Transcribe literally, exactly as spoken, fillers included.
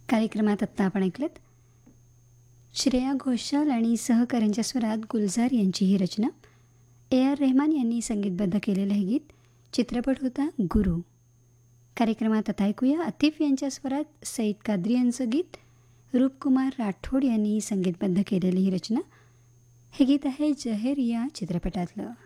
कार्यक्रमात आत्ता आपण ऐकलत श्रेया घोषाल आणि सहकाऱ्यांच्या स्वरात गुलजार यांची ही रचना. ए आर रेहमान यांनी संगीतबद्ध केलेलं हे गीत. चित्रपट होता गुरु. कार्यक्रमात आता ऐकूया आतिफ यांच्या स्वरात सईद कादरी यांचं गीत. रूपकुमार राठोड यांनी संगीतबद्ध केलेली ही रचना. हे गीत आहे जहेर या चित्रपटातलं.